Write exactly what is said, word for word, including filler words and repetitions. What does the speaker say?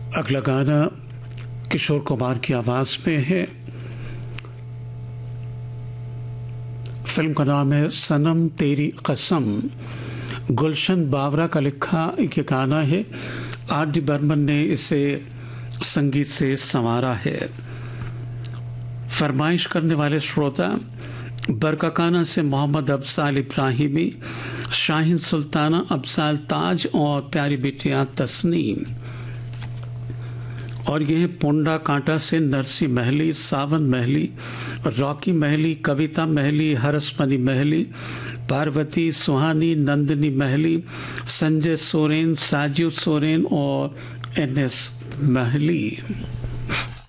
अगला गाना किशोर कुमार की आवाज में है। फिल्म का नाम है सनम तेरी कसम। गुलशन बावरा का लिखा ये गाना है। आर डी बर्मन ने इसे संगीत से संवारा है। फरमाइश करने वाले श्रोता बरकाकाना से मोहम्मद अफजाल इब्राहिमी, शाहीन सुल्ताना अफजाल ताज और प्यारी बेटियां तस्नीम। और यह पोंडा कांटा से नरसी महली, सावन महली, रॉकी महली, कविता महली, हरसमनी महली, पार्वती सुहानी, नंदिनी महली, संजय सोरेन, साजिद सोरेन और एन एस महली।